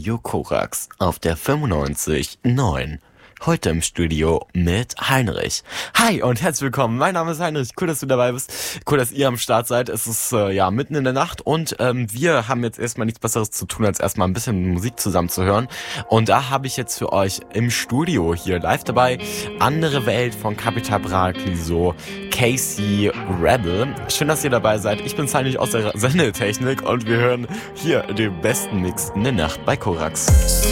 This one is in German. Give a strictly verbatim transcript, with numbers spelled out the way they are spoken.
Radio Korax auf der fünfundneunzig Komma neun. Heute im Studio mit Heinrich. Hi und herzlich willkommen. Mein Name ist Heinrich. Cool, dass du dabei bist. Cool, dass ihr am Start seid. Es ist äh, ja mitten in der Nacht und ähm, wir haben jetzt erstmal nichts Besseres zu tun, als erstmal ein bisschen Musik zusammen zu hören. Und da habe ich jetzt für euch im Studio hier live dabei Andere Welt von Capital Bra, Clouseau, Casey Rebel. Schön, dass ihr dabei seid. Ich bin Heinrich aus der Sendetechnik und wir hören hier den besten Mix in der Nacht bei Korax.